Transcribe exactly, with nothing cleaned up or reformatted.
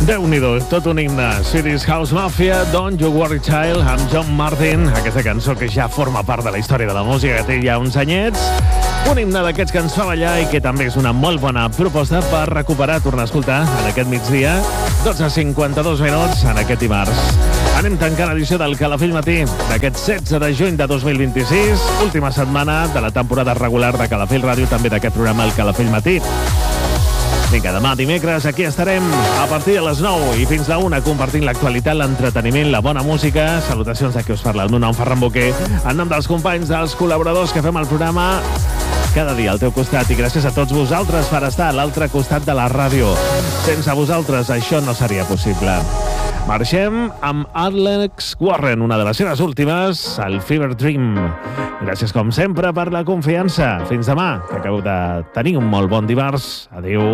Déu-n'hi-do, tot un himne. Swedish House Mafia, Don't You Worry Child, amb John Martin, aquesta cançó que ja forma part de la història de la música, que té ja uns anyets. Un himne d'aquests que ens fa ballar i que també és una molt bona proposta per recuperar, tornar a escoltar en aquest migdia, dotze cinquanta-dos minuts en aquest dimarts. Anem tancant l'edició del Calafell Matí d'aquest setze de juny de dos mil vint-i-sis, última setmana de la temporada regular de Calafell Ràdio, també d'aquest programa, el Calafell Matí. Vinga, demà dimecres aquí estarem a partir de les nou i fins la una compartint l'actualitat, l'entreteniment, la bona música. Salutacions de qui us parla, el meu nom Ferran Boquer, en nom dels companys, dels col·laboradors que fem el programa cada dia al teu costat, i gràcies a tots vosaltres per estar a l'altre costat de la ràdio. Sense vosaltres això no seria possible. Marxem amb Alex Warren, una de les seves últimes, el Fever Dream. Gràcies, com sempre, per la confiança. Fins demà, que acabeu de tenir un molt bon dimarts. Adéu.